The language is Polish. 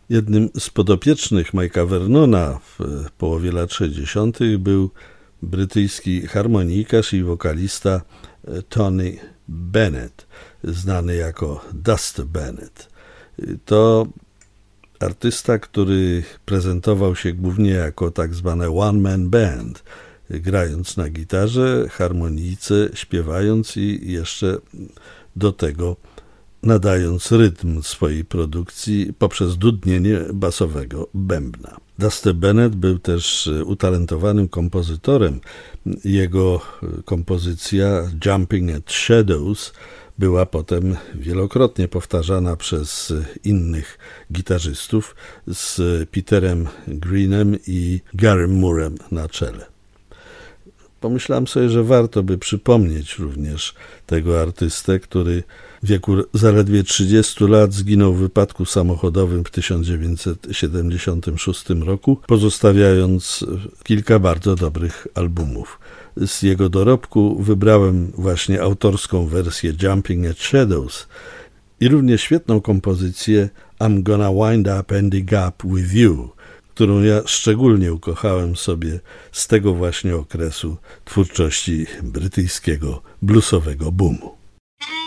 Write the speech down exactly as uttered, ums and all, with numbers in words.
Jednym z podopiecznych Mike'a Vernona w połowie lat sześćdziesiątych był brytyjski harmonikarz i wokalista Tony Bennett, znany jako Dust Bennett. To artysta, który prezentował się głównie jako tak zwane one-man band, grając na gitarze, harmonijce, śpiewając i jeszcze do tego nadając rytm swojej produkcji poprzez dudnienie basowego bębna. Dusty Bennett był też utalentowanym kompozytorem. Jego kompozycja Jumping at Shadows była potem wielokrotnie powtarzana przez innych gitarzystów z Peterem Greenem i Garym Moorem na czele. Pomyślałem sobie, że warto by przypomnieć również tego artystę, który w wieku zaledwie trzydziestu lat zginął w wypadku samochodowym w tysiąc dziewięćset siedemdziesiątym szóstym roku, pozostawiając kilka bardzo dobrych albumów. Z jego dorobku wybrałem właśnie autorską wersję Jumping at Shadows i równie świetną kompozycję I'm Gonna Wind Up Ending Up With You, którą ja szczególnie ukochałem sobie z tego właśnie okresu twórczości brytyjskiego bluesowego boomu.